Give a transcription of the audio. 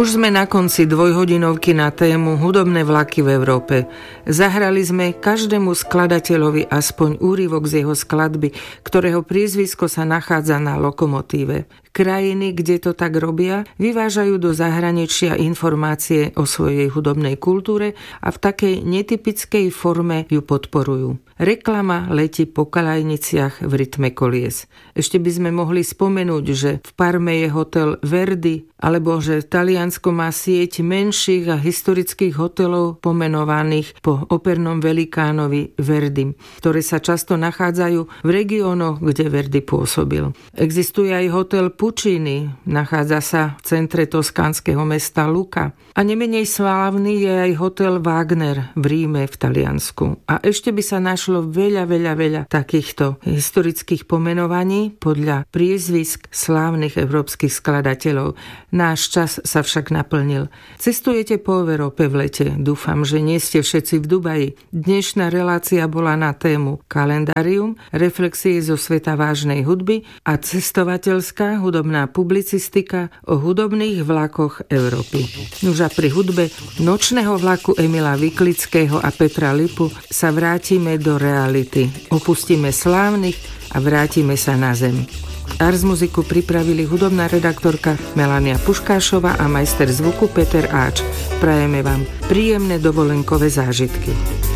Už sme na konci dvojhodinovky na tému hudobné vlaky v Európe. Zahrali sme každému skladateľovi aspoň úryvok z jeho skladby, ktorého priezvisko sa nachádza na lokomotíve. Krajiny, kde to tak robia, vyvážajú do zahraničia informácie o svojej hudobnej kultúre a v takej netypickej forme ju podporujú. Reklama letí po kalajniciach v rytme kolies. Ešte by sme mohli spomenúť, že v Parme je hotel Verdi, alebo že Taliansko má sieť menších a historických hotelov pomenovaných po opernom velikánovi Verdim, ktoré sa často nachádzajú v regiónoch, kde Verdi pôsobil. Existuje aj hotel Puccini, nachádza sa v centre toskánskeho mesta Lucca. A nemenej slávny je aj hotel Wagner v Ríme v Taliansku. A ešte by sa našlo veľa takýchto historických pomenovaní podľa priezvisk slávnych európskych skladateľov. Náš čas sa však naplnil. Cestujete po Európe v lete. Dúfam, že nie ste všetci v Dubaji. Dnešná relácia bola na tému kalendárium, reflexie zo sveta vážnej hudby a cestovateľská hudobná publicistika o hudobných vlakoch Európy. Nuž a pri hudbe nočného vlaku Emila Viklického a Petra Lipu sa vrátime do reality. Opustíme slávnych a vrátime sa na zem. Ars muziku pripravili hudobná redaktorka Melania Puškášová a majster zvuku Peter Áč. Prajeme vám príjemné dovolenkové zážitky.